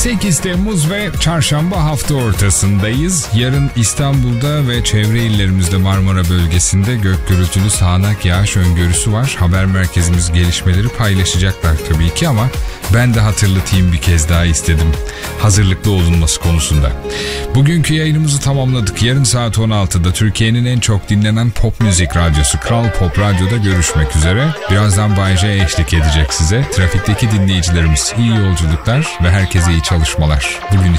8 Temmuz ve çarşamba hafta ortasındayız. Yarın İstanbul'da ve çevre illerimizde Marmara bölgesinde gök gürültülü sağanak yağış öngörüsü var. Haber merkezimiz gelişmeleri paylaşacaklar tabii ki ama ben de hatırlatayım bir kez daha istedim. Hazırlıklı olunması konusunda. Bugünkü yayınımızı tamamladık. Yarın saat 16'da Türkiye'nin en çok dinlenen pop müzik radyosu Kral Pop Radyo'da görüşmek üzere. Birazdan Bay J eşlik edecek size. Trafikteki dinleyicilerimiz iyi yolculuklar ve herkese iyi çalışmalar. Bugün için